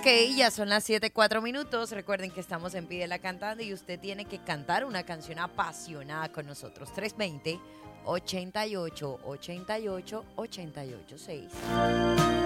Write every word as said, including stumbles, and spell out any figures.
Ok, ya son las siete, cuatro minutos. Recuerden que estamos en Pídela Cantando y usted tiene que cantar una canción apasionada con nosotros. tres dos cero, ochenta y ocho, ochenta y ocho, ochenta y ocho, seis.